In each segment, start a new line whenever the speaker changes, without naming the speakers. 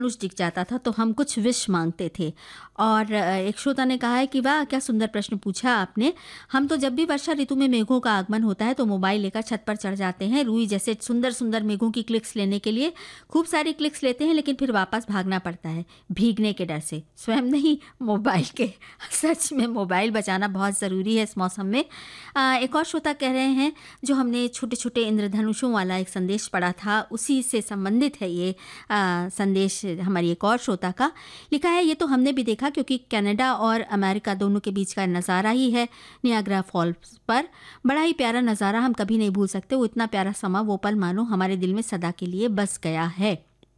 धनुष दिख जाता था तो हम कुछ विश मांगते थे। और एक श्रोता ने कहा है कि वाह क्या सुंदर प्रश्न पूछा आपने। हम तो जब भी वर्षा ऋतु में मेघों का आगमन होता है तो मोबाइल लेकर छत पर चढ़ जाते हैं, रूई जैसे सुंदर सुंदर मेघों की क्लिक्स लेने के लिए। खूब सारी क्लिक्स लेते हैं लेकिन फिर वापस भागना पड़ता है भीगने के डर से, स्वयं नहीं मोबाइल के। सच में मोबाइल बचाना बहुत ज़रूरी है इस मौसम में। एक और श्रोता कह रहे हैं, जो हमने छोटे छोटे इंद्रधनुषों वाला एक संदेश पढ़ा था उसी से संबंधित है ये संदेश हमारी एक और श्रोता का। लिखा है, ये तो हमने भी देखा क्योंकि कनाडा और अमेरिका दोनों के बीच का नज़ारा ही है नियाग्रा फॉल्स पर। बड़ा ही प्यारा नज़ारा, हम कभी नहीं भूल सकते। वो इतना प्यारा समा, वो पल मानो हमारे दिल में सदा के लिए बस गया है।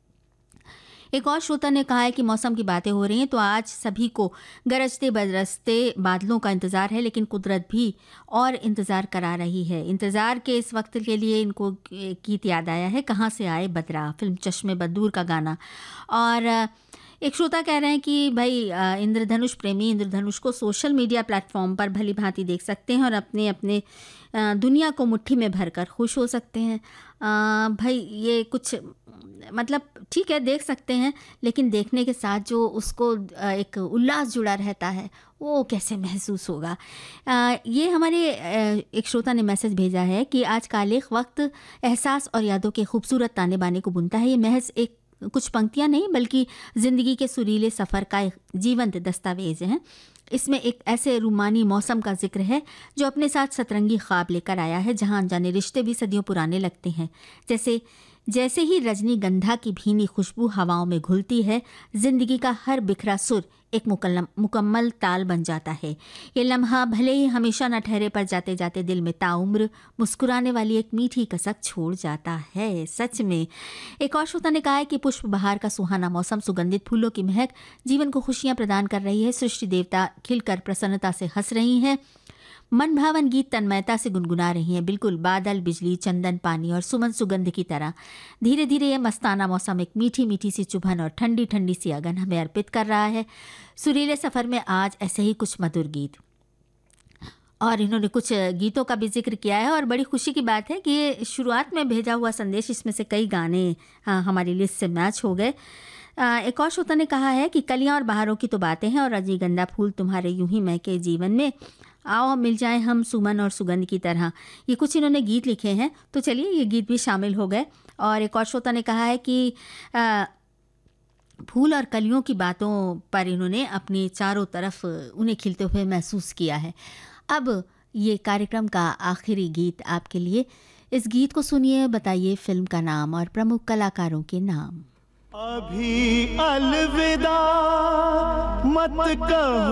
एक और श्रोता ने कहा है कि मौसम की बातें हो रही हैं तो आज सभी को गरजते बरसते बादलों का इंतज़ार है, लेकिन कुदरत भी और इंतज़ार करा रही है। इंतज़ार के इस वक्त के लिए इनको गीत याद आया है, कहाँ से आए बदरा, फिल्म चश्मे बदूर का गाना। और एक श्रोता कह रहे हैं कि भाई इंद्रधनुष प्रेमी इंद्रधनुष को सोशल मीडिया प्लेटफॉर्म पर भली भांति देख सकते हैं और अपने अपने दुनिया को मुट्ठी में भरकर खुश हो सकते हैं। भाई ये कुछ मतलब ठीक है, देख सकते हैं, लेकिन देखने के साथ जो उसको एक उल्लास जुड़ा रहता है वो कैसे महसूस होगा। ये हमारे एक श्रोता ने मैसेज भेजा है कि आज कालिख वक्त एहसास और यादों के खूबसूरत ताने बाने को बुनता है। ये महज एक कुछ पंक्तियाँ नहीं बल्कि ज़िंदगी के सुरीले सफ़र का एक जीवंत दस्तावेज़ है। इसमें एक ऐसे रूमानी मौसम का जिक्र है जो अपने साथ सतरंगी ख्वाब लेकर आया है, जहाँ अनजाने रिश्ते भी सदियों पुराने लगते हैं। जैसे ही रजनीगंधा की भीनी खुशबू हवाओं में घुलती है, जिंदगी का हर बिखरा सुर एक मुकम्मल ताल बन जाता है। ये लम्हा भले ही हमेशा न ठहरे, पर जाते जाते दिल में ताउम्र मुस्कुराने वाली एक मीठी कसक छोड़ जाता है। सच में। एक और श्रोता ने कहा है कि पुष्प बहार का सुहाना मौसम, सुगंधित फूलों की महक जीवन को खुशियां प्रदान कर रही है। सृष्टि देवता खिलकर प्रसन्नता से हंस रही हैं, मन भावन गीत तन्मयता से गुनगुना रही हैं। बिल्कुल बादल, बिजली, चंदन, पानी और सुमन सुगंध की तरह धीरे धीरे यह मस्ताना मौसम एक मीठी मीठी सी चुभन और ठंडी ठंडी सी अगन हमें अर्पित कर रहा है। सुरीले सफ़र में आज ऐसे ही कुछ मधुर गीत, और इन्होंने कुछ गीतों का भी जिक्र किया है। और बड़ी खुशी की बात है कि ये शुरुआत में भेजा हुआ संदेश, इसमें से कई गाने हमारी लिस्ट से मैच हो गए। एक और श्रोता ने कहा है कि कलियां और बहारों की तो बातें हैं, और रजनीगंधा फूल तुम्हारे यूं ही महके जीवन में, आओ मिल जाएं हम सुमन और सुगंध की तरह। ये कुछ इन्होंने गीत लिखे हैं, तो चलिए ये गीत भी शामिल हो गए। और एक और श्रोता ने कहा है कि फूल और कलियों की बातों पर इन्होंने अपने चारों तरफ उन्हें खिलते हुए महसूस किया है। अब ये कार्यक्रम का आखिरी गीत आपके लिए। इस गीत को सुनिए, बताइए फिल्म का नाम और प्रमुख कलाकारों के नाम।
अभी अलविदा मत कहो